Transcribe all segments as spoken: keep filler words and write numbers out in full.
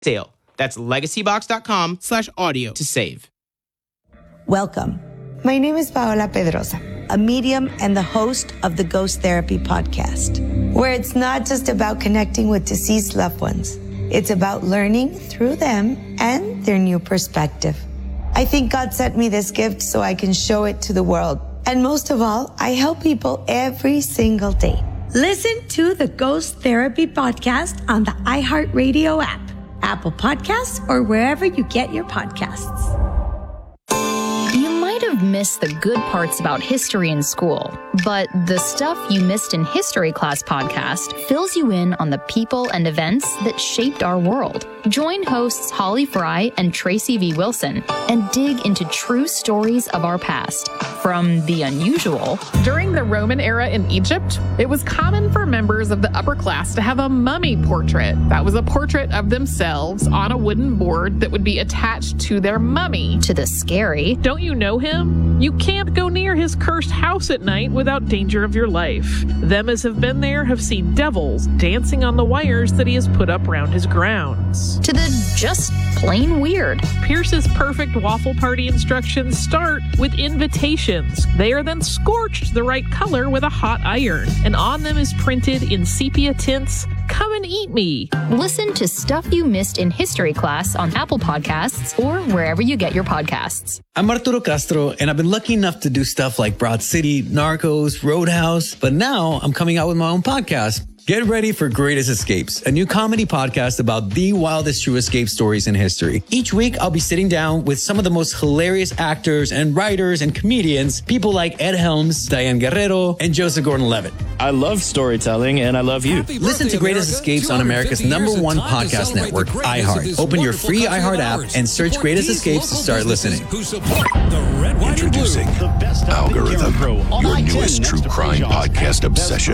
Sale. That's legacybox.com slash audio to save. Welcome. My name is Paola Pedrosa, a medium and the host of the Ghost Therapy podcast, where it's not just about connecting with deceased loved ones. It's about learning through them and their new perspective. I think God sent me this gift so I can show it to the world. And most of all, I help people every single day. Listen to the Ghost Therapy podcast on the iHeartRadio app, Apple Podcasts, or wherever you get your podcasts. You might have missed the good parts about history in school, but the Stuff You Missed in History Class podcast fills you in on the people and events that shaped our world. Join hosts Holly Fry and Tracy V. Wilson and dig into true stories of our past, from the unusual. During the Roman era in Egypt, it was common for members of the upper class to have a mummy portrait. That was a portrait of themselves on a wooden board that would be attached to their mummy. To the scary. Don't you know him? You can't go near his cursed house at night without danger of your life. Them as have been there have seen devils dancing on the wires that he has put up round his grounds. To the just plain weird. Pierce's perfect waffle party instructions start with invitations. They are then scorched the right color with a hot iron, and on them is printed in sepia tints, "Come and eat me." Listen to Stuff You Missed in History Class on Apple Podcasts or wherever you get your podcasts. I'm Arturo Castro, and I've been lucky enough to do stuff like Broad City, Narcos, Roadhouse, but now I'm coming out with my own podcast. Get ready for Greatest Escapes, a new comedy podcast about the wildest true escape stories in history. Each week, I'll be sitting down with some of the most hilarious actors and writers and comedians, people like Ed Helms, Diane Guerrero, and Joseph Gordon-Levitt. I love storytelling, and I love you. Listen to Greatest Escapes on America's number one podcast network, iHeart. Open your free iHeart app and search Greatest Escapes to start listening. Introducing Algorithm, your newest true crime podcast obsession.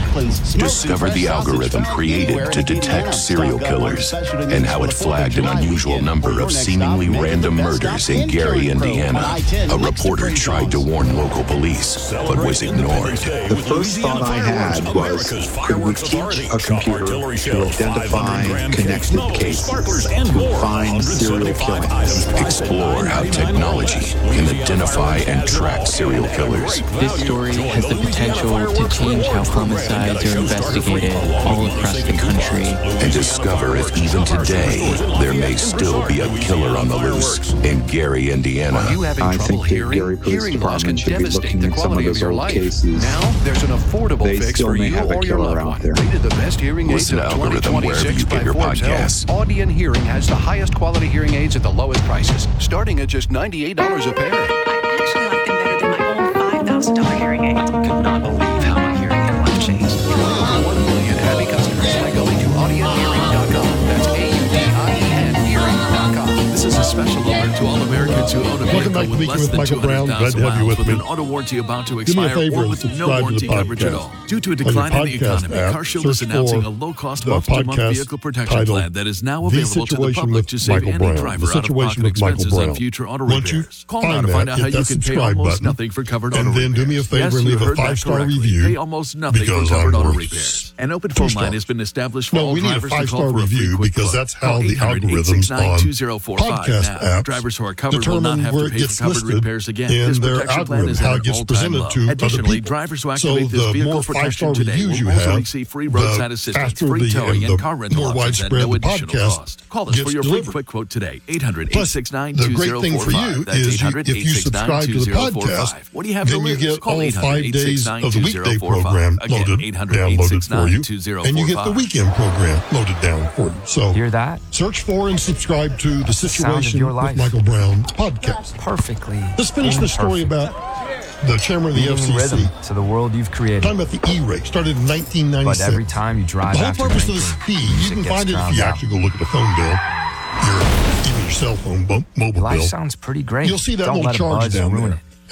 Discover the algorithm created to detect serial killers and how it flagged an unusual number of seemingly random murders in Gary, Indiana. A reporter tried to warn local police, but was ignored. The first thought I had was, could we teach a computer to identify connected cases, to find serial killings? Explore how technology can identify and track serial killers. This story has the potential to change how homicides are investigated all across the country. And discover if even today there may still be a killer on the loose in Gary, Indiana. I think the Gary Police Department should be looking at some of those old cases. Now there's an affordable they fix still for may you have a or your killer loved out one. there. Rated the best hearing aids Listen of to Algorithm wherever you get your podcasts. Audien Hearing has the highest quality hearing aids at the lowest prices, starting at just ninety-eight dollars a pair. I actually like them better than my old five thousand dollars hearing aid. I could not believe how my hearing in life changed. One million happy customers by going to audien hearing dot com. That's A U D I E N hearing dot com. This is a special alert to all Americans who own a Welcome back to vehicle with Speaking less with than Michael Brown. Glad to have you with with me. an auto warranty about to Do me a expire favor or and with no subscribe to warranty the coverage at podcast. all. Due to a On your decline in the podcast economy, app, CarShield is search announcing for a low-cost the month-to-month podcast vehicle protection titled plan that is now The available to the Situation public with to save Michael any Brown. driver The Situation out-of-pocket with Michael expenses on Brown. future auto Once you repairs. Call now find to find that, out how hit you that can pay subscribe almost button, nothing for covered auto and then do me a repairs. favor Yes, and you leave a heard that five-star correctly. review Pay almost nothing for because covered I'm auto worth repairs. An open two phone stars. line has been established for No, all we need a drivers to five-star call for a free review quick because quote. that's how Call the eight hundred, eight algorithms six nine, on two zero four five podcast now. apps Drivers who are covered will not determine have where to it pay gets for covered listed repairs again. in This their protection plan algorithm, is how at it an gets all-time presented low. to other Additionally, people. drivers who So activate this the vehicle more protection five-star today reviews you will also have, receive free the roadside assistance, faster free the, towing, uh, and the car rental more options at widespread no the additional podcast cost. Call us for gets your free delivered. quick quote today. eight hundred, eight Plus, six nine, the two great zero thing four for five. you That's is you, eight hundred, if eight you six nine, subscribe to two the zero four five. podcast, What do you have to then you lose? get Call all eight hundred, five eight six days nine, of the two zero weekday four five. program Again, loaded, eight hundred, eight downloaded six for nine, you, two zero and you four get the five. weekend program loaded down for you. So Hear that? search for and subscribe to The sound of Situation your with life. Michael Brown podcast. Perfectly. Let's finish the story imperfect. about the chairman of the F Beating C C. rhythm to the world you've created. Talking about the E-rake, started in nineteen ninety-six. But every time you drive the whole after purpose of drinking, this fee, you music can gets find it if drowned you out. actually go look at the phone bill, your, even your cell phone bo- mobile Life bill. sounds pretty great. You'll see that Don't little let a charge buzz down ruin there. it.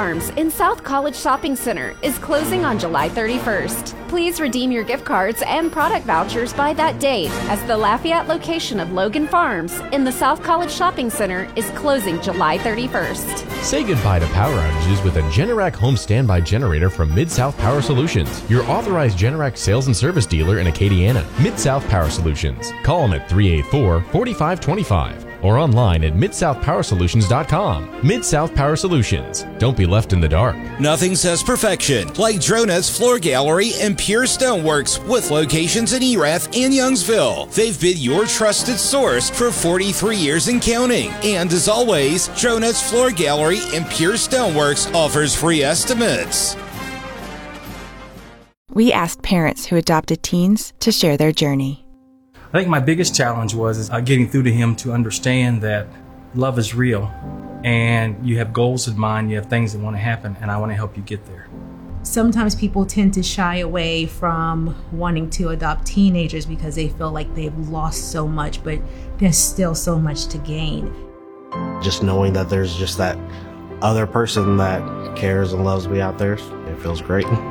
Farms in South College Shopping Center is closing on July thirty-first. Please redeem your gift cards and product vouchers by that date, as the Lafayette location of Logan Farms in the South College Shopping Center is closing July thirty-first. Say goodbye to power outages with a Generac home standby generator from Mid-South Power Solutions, your authorized Generac sales and service dealer in Acadiana. Mid-South Power Solutions. Call them at three eight four, four five two five or online at mid south power solutions dot com. Mid-South Power Solutions. Don't be left in the dark. Nothing says perfection like Dronet's Floor Gallery and Pure Stoneworks with locations in Erath and Youngsville. They've been your trusted source for forty-three years and counting. And as always, Dronet's Floor Gallery and Pure Stoneworks offers free estimates. We asked parents who adopted teens to share their journey. I think my biggest challenge was is, uh, getting through to him to understand that love is real and you have goals in mind, you have things that want to happen, and I want to help you get there. Sometimes people tend to shy away from wanting to adopt teenagers because they feel like they've lost so much, but there's still so much to gain. Just knowing that there's just that other person that cares and loves me out there, it feels great.